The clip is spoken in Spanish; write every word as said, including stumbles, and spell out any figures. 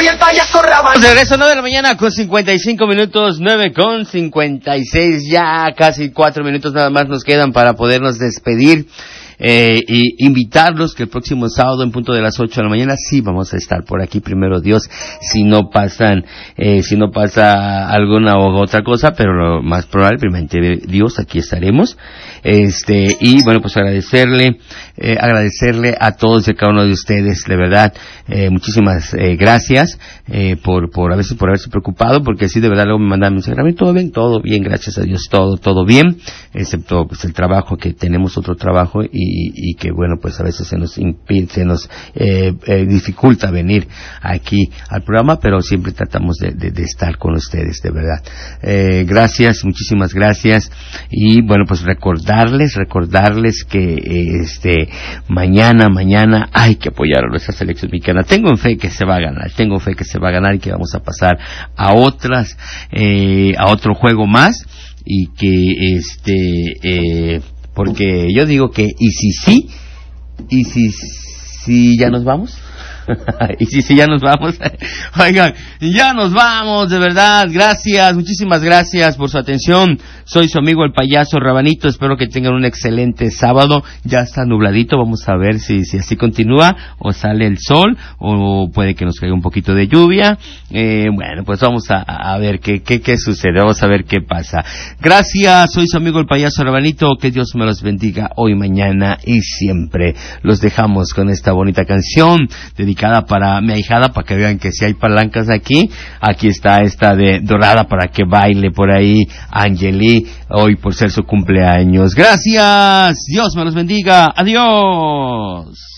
soy el payaso Rabanito. De regreso, nueve de la mañana con cincuenta y cinco minutos, nueve con cincuenta y seis, ya casi cuatro minutos nada más nos quedan para podernos despedir. Eh, y invitarlos que el próximo sábado en punto de las ocho de la mañana sí vamos a estar por aquí, primero Dios, si no pasan, eh, si no pasa alguna u otra cosa, pero lo más probable, primeramente Dios, aquí estaremos. Este, y bueno, pues agradecerle, eh, agradecerle a todos y a cada uno de ustedes, de verdad, eh, muchísimas eh, gracias, eh, por, por a veces por haberse preocupado, porque sí, de verdad, luego me mandan mensajes, todo bien, todo bien, gracias a Dios, todo, todo bien, excepto pues el trabajo, que tenemos otro trabajo, y Y, y que bueno, pues a veces se nos impide, se nos eh, eh, dificulta venir aquí al programa, pero siempre tratamos de, de, de estar con ustedes, de verdad. Eh, gracias, muchísimas gracias, y bueno, pues recordarles, recordarles que eh, este mañana, mañana hay que apoyar a nuestra selección mexicana. Tengo fe que se va a ganar, tengo fe que se va a ganar y que vamos a pasar a otras, eh, a otro juego más, y que este eh, porque yo digo que, ¿y si sí? ¿Y si, si ya nos vamos? ¿Y si sí ya nos vamos? Oigan, ya nos vamos, de verdad, gracias, muchísimas gracias por su atención. Soy su amigo el payaso Rabanito, espero que tengan un excelente sábado. Ya está nubladito, vamos a ver si, si así continúa, o sale el sol, o puede que nos caiga un poquito de lluvia. Eh, bueno, pues vamos a, a ver qué, qué, qué sucede, vamos a ver qué pasa. Gracias, soy su amigo el payaso Rabanito, que Dios me los bendiga hoy, mañana y siempre. Los dejamos con esta bonita canción dedicada para mi ahijada, para que vean que si hay palancas aquí, aquí está esta de Dorada, para que baile por ahí Angeli, hoy por ser su cumpleaños. Gracias, Dios me los bendiga, adiós.